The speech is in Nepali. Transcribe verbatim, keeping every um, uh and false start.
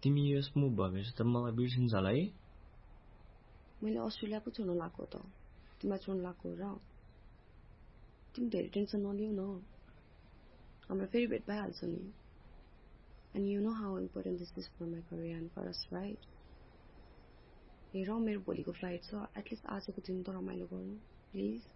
तिमी युएस मुभ भएपछि त मलाई बिर्सिन्छ होला है। मैले अस्ट्रेलिया पो छोड्न लाग्यो त तिमीलाई छोड्न लाग्यो र तिमी धेरै टेन्सन नलिऊ न हाम्रो फेरि भेट भइहाल्छ नि। And you know how important this is for my career and for us, right? हेर मेरो भोलिको फ्लाइट छ एटलिस्ट आजको दिन त रमाइलो गरौँ प्लिज।